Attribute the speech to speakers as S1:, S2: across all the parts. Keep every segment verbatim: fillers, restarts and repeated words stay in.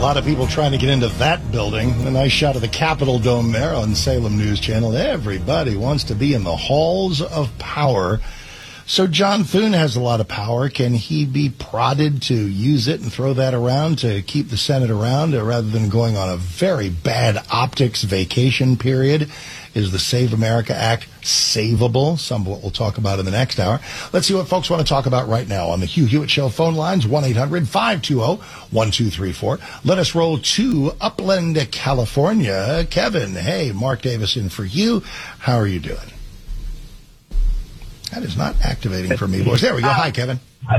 S1: lot of people trying to get into that building. A nice shot of the Capitol Dome there on Salem News Channel. Everybody wants to be in the halls of power. So John Thune has a lot of power. Can he be prodded to use it and throw that around to keep the Senate around uh, rather than going on a very bad optics vacation period? Is the Save America Act savable? Some of what we'll talk about in the next hour. Let's see what folks want to talk about right now on the Hugh Hewitt Show phone lines, one eight hundred five two zero one two three four. Let us roll to Upland, California. Kevin, hey, Mark Davis in for you. How are you doing? That is not activating for me, boys. There we go. Hi, Kevin.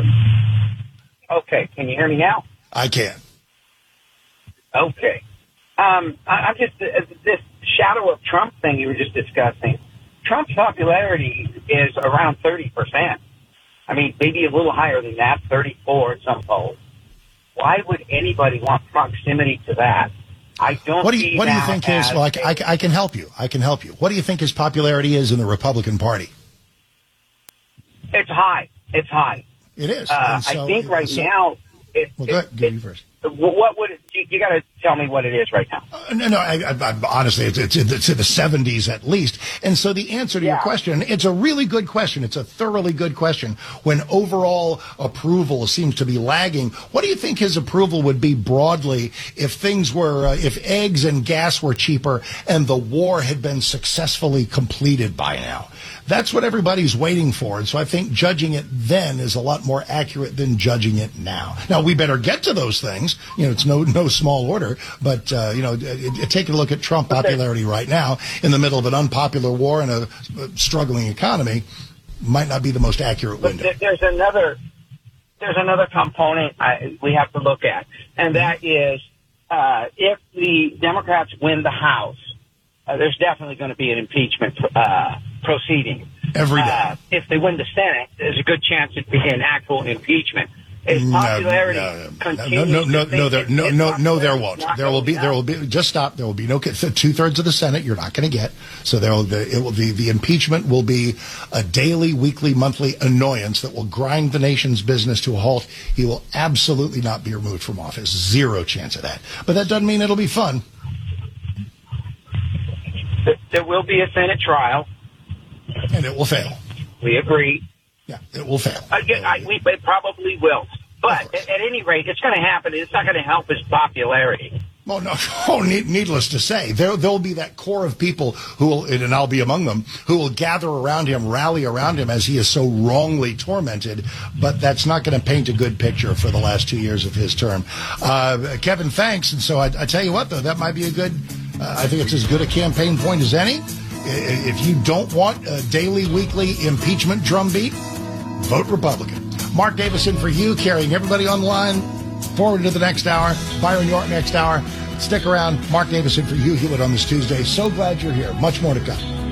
S2: Okay. Can you hear me now?
S1: I can.
S2: Okay. Um, I, I'm just, uh, this shadow of Trump thing you were just discussing. Trump's popularity is around thirty percent. I mean, maybe a little higher than that, thirty-four at some polls. Why would anybody want proximity to that? I don't
S1: What do you,
S2: see
S1: what do you
S2: that
S1: think his, well, I, I, I can help you. I can help you. What do you think his popularity is in the Republican Party?
S2: It's high. It's high.
S1: It is.
S2: Uh,
S1: so,
S2: I think right
S1: so,
S2: now. It,
S1: well,
S2: it,
S1: go ahead. Give
S2: it,
S1: you first.
S2: What would it, you, you got to tell me what it is right now?
S1: Uh, no, no. I, I, I, honestly, it's, it's, it's in the seventies at least. And so the answer to
S2: yeah.
S1: your question, it's a really good question. It's a thoroughly good question. When overall approval seems to be lagging, what do you think his approval would be broadly if things were, uh, if eggs and gas were cheaper and the war had been successfully completed by now? That's what everybody's waiting for. And so I think judging it then is a lot more accurate than judging it now. Now, we better get to those things. You know, it's no no small order. But, uh, you know, it, it, take a look at Trump popularity right now in the middle of an unpopular war and a, a struggling economy might not be the most accurate window.
S2: But there's another, there's another component I, we have to look at, and that is uh, if the Democrats win the House, uh, there's definitely going to be an impeachment uh proceeding.
S1: Every day.
S2: Uh, if they win the Senate, there's a good chance it'd be an actual impeachment. His popularity
S1: no, no,
S2: continues.
S1: No, no, no, no, there, no, no, no, there won't. There will be,
S2: down.
S1: there will be. Just stop. There will be no two thirds of the Senate. You're not going to get. So there will. It will be the impeachment will be a daily, weekly, monthly annoyance that will grind the nation's business to a halt. He will absolutely not be removed from office. Zero chance of that. But that doesn't mean it'll be fun.
S2: There will be a Senate trial.
S1: And it will fail.
S2: We agree.
S1: Yeah, it will fail.
S2: I, I, we, it probably will. But at, at any rate, it's going to happen. It's not going to help his popularity.
S1: Well, no, oh, needless to say, there there'll be that core of people who will, and I'll be among them, who will gather around him, rally around him as he is so wrongly tormented. But that's not going to paint a good picture for the last two years of his term. Uh, Kevin, thanks. And so I, I tell you what, though, that might be a good. Uh, I think it's as good a campaign point as any. If you don't want a daily, weekly impeachment drumbeat, vote Republican. Mark Davis in for you, carrying everybody online. Forward to the next hour. Byron York next hour. Stick around. Mark Davis in for you, Hewitt on this Tuesday. So glad you're here. Much more to come.